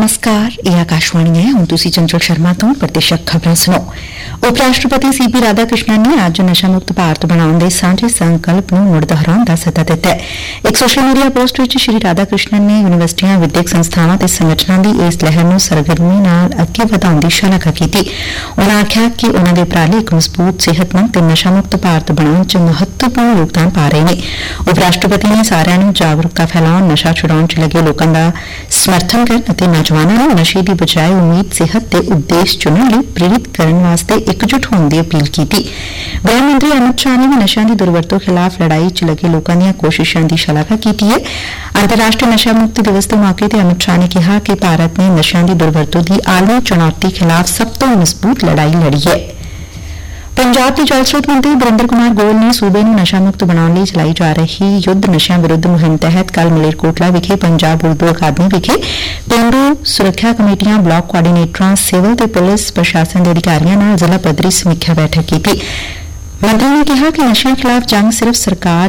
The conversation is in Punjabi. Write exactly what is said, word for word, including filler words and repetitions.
नमस्कार, ਇਹ ਆਕਾਸ਼ਵਾਣੀ ਹੈ। ਹੁਣ ਤੁਸੀਂ ਚੰਚਲ ਸ਼ਰਮਾ ਤੋਂ ਪ੍ਰਤੀਸ਼ਤ ਖਬਰਾਂ ਸੁਣੋ। ਉਪ ਰਾਸ਼ਟਰਪਤੀ ਸੀ ਪੀ ਰਾਧਾ ਕ੍ਰਿਸ਼ਨਨ ਨੇ ਅੱਜ ਨਸ਼ਾ ਮੁਕਤ ਭਾਰਤ ਬਣਾਉਣ ਦੇ ਸਾਂਝੇ ਸੰਕਲਪ ਨੂੰ ਮੁੜ ਦੁਹਰਾਉਣ ਦਾ ਸੱਦਾ ਦਿੱਤਾ ਹੈ। ਇੱਕ ਸੋਸ਼ਲ ਮੀਡੀਆ ਪੋਸਟ ਵਿੱਚ ਸ਼੍ਰੀ ਰਾਧਾ ਕ੍ਰਿਸ਼ਨਨ ਨੇ ਯੂਨੀਵਰਸਿਟੀਆਂ, ਵਿਦਿਅਕ ਸੰਸਥਾਵਾਂ ਤੇ ਸੰਗਠਨਾਂ ਦੀ ਇਸ ਲਹਿਰ ਨੂੰ ਸਰਗਰਮੀ ਨਾਲ ਅੱਗੇ ਵਧਾਉਣ ਦੀ ਸ਼ਲਾਘਾ ਕੀਤੀ। ਉਨ੍ਹਾਂ ਆਖਿਆ ਕਿ ਉਨ੍ਹਾਂ ਦੇ ਉਪਰਾਲੇ ਇੱਕ ਮਜ਼ਬੂਤ, ਸਿਹਤਮੰਦ ਤੇ ਨਸ਼ਾ ਮੁਕਤ ਭਾਰਤ ਬਣਾਉਣ ਚ ਮਹੱਤਵਪੂਰਨ ਯੋਗਦਾਨ ਪਾ ਰਹੇ ਨੇ। ਉਪ ਰਾਸ਼ਟਰਪਤੀ ਨੇ ਸਾਰਿਆਂ ਨੂੰ ਜਾਗਰੂਕਤਾ ਫੈਲਾਉਣ, ਨਸ਼ਾ ਛੁਡਾਉਣ ਚ ਲੱਗੇ ਲੋਕਾਂ ਦਾ ਸਮਰਥਨ ਕਰਨ ਅਤੇ ਨੌਜਵਾਨਾਂ ਨੂੰ ਨਸ਼ੇ ਦੀ ਬਜਾਏ ਉਮੀਦ, ਸਿਹਤ ਤੇ ਉਦੇਸ਼ ਚੁਣਨ ਲਈ ਪ੍ਰੇਰਿਤ ਕਰਨ ਵਾਸਤੇ ਇਕਜੁੱਟ ਹੋਣ ਦੀ ਅਪੀਲ ਕੀਤੀ। ਗ੍ਰਹਿ ਮੰਤਰੀ ਅਮਿਤ ਸ਼ਾਹ ਨੇ ਵੀ ਨਸ਼ਿਆਂ ਦੀ ਦੁਰਵਰਤੋਂ ਖਿਲਾਫ਼ ਲੜਾਈ ਚ ਲੱਗੇ ਲੋਕਾਂ ਦੀਆਂ ਕੋਸ਼ਿਸ਼ਾਂ ਦੀ ਸ਼ਲਾਘਾ ਕੀਤੀ ਹੈ। ਅੰਤਰਰਾਸ਼ਟਰੀ ਨਸ਼ਾ ਮੁਕਤੀ ਦਿਵਸ ਦੇ ਮੌਕੇ ਤੇ ਅਮਿਤ ਸ਼ਾਹ ਨੇ ਕਿਹਾ ਕਿ ਭਾਰਤ ਨੇ ਨਸ਼ਿਆਂ ਦੀ ਦੁਰਵਰਤੋਂ ਦੀ ਆਲਮੀ ਚੁਣੌਤੀ ਖਿਲਾਫ਼ ਸਭ ਤੋਂ ਮਜ਼ਬੂਤ ਲੜਾਈ ਲੜੀ ਹੈ। ਪੰਜਾਬ ਦੇ ਜਲ ਸਰੋਤ ਮੰਤਰੀ ਵਰਿੰਦਰ ਕੁਮਾਰ ਗੋਇਲ ਨੇ ਸੂਬੇ ਨੂੰ ਨਸ਼ਾ ਮੁਕਤ ਬਣਾਉਣ ਲਈ ਚਲਾਈ ਜਾ ਰਹੀ ਯੁੱਧ ਨਸ਼ਿਆਂ ਵਿਰੁੱਧ ਮੁਹਿੰਮ ਤਹਿਤ ਕੱਲ੍ਹ ਮਲੇਰਕੋਟਲਾ ਵਿਖੇ ਪੰਜਾਬ ਉਰਦੂ ਅਕਾਦਮੀ ਵਿਖੇ ਪੇਂਡੂ ਸੁਰੱਖਿਆ ਕਮੇਟੀਆਂ, ਬਲਾਕ ਕੋਆਰਡੀਨੇਟਰਾਂ, ਸਿਵਲ ਤੇ ਪੁਲਿਸ ਪ੍ਰਸ਼ਾਸਨ ਦੇ ਅਧਿਕਾਰੀਆਂ ਨਾਲ ਜ਼ਿਲ੍ਹਾ ਪੱਧਰੀ ਸਮੀਖਿਆ ਬੈਠਕ ਕੀਤੀ। ਮੰਤਰੀ ਨੇ ਕਿਹਾ ਕਿ ਨਸ਼ਿਆਂ ਖਿਲਾਫ਼ ਜੰਗ ਸਿਰਫ਼ ਸਰਕਾਰ